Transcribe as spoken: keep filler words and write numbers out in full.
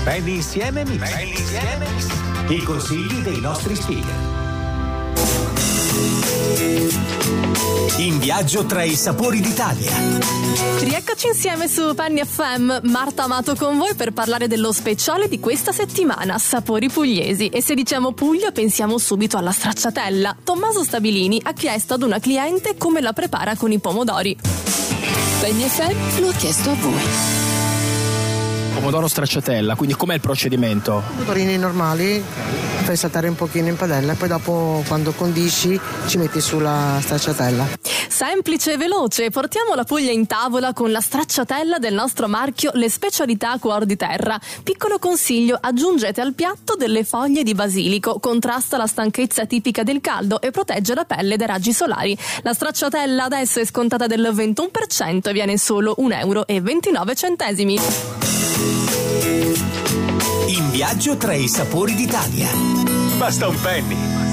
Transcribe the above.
Penny insieme Mix. Penny insieme Mix. I consigli dei nostri speaker. In viaggio tra i sapori d'Italia. Rieccoci insieme su Penny F M, Marta Amato con voi per parlare dello speciale di questa settimana, sapori pugliesi. E se diciamo Puglia pensiamo subito alla stracciatella. Tommaso Stabilini ha chiesto ad una cliente come la prepara con i pomodori. Penny F M lo ha chiesto a voi. Pomodoro stracciatella, quindi com'è il procedimento? Pomodorini normali, fai saltare un pochino in padella e poi dopo quando condisci ci metti sulla stracciatella. Semplice e veloce, portiamo la Puglia in tavola con la stracciatella del nostro marchio Le Specialità Cuor di Terra. Piccolo consiglio, aggiungete al piatto delle foglie di basilico, contrasta la stanchezza tipica del caldo e protegge la pelle dai raggi solari. La stracciatella adesso è scontata del ventuno per cento e viene solo un euro e ventinove centesimi. In viaggio tra i sapori d'Italia. Basta un penny.